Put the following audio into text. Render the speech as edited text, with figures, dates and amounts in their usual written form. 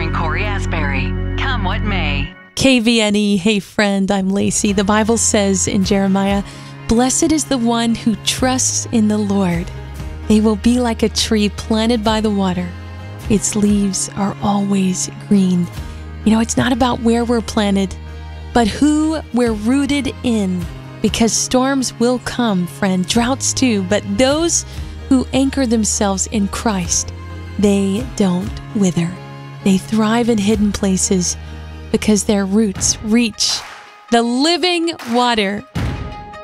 and Corey Asbury. Come what may. KVNE, hey friend, I'm Lacey. The Bible says in Jeremiah, "Blessed is the one who trusts in the Lord. They will be like a tree planted by the water. Its leaves are always green." You know, it's not about where we're planted, but who we're rooted in. Because storms will come, friend, droughts too, but those who anchor themselves in Christ, they don't wither. They thrive in hidden places because their roots reach the living water.